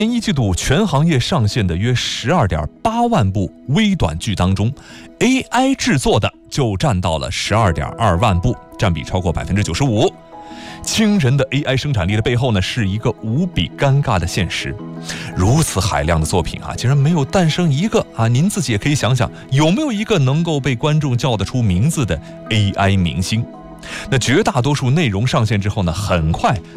一季度全行业上线的约12.8万部微短剧当中 ，AI 制作的就占到了12.2万部，占比超过95%。惊人的 AI 生产力的背后呢，是一个无比尴尬的现实。如此海量的作品竟然没有诞生一个您自己也可以想想，有没有一个能够被观众叫得出名字的 AI 明星？那绝大多数内容上线之后呢，很快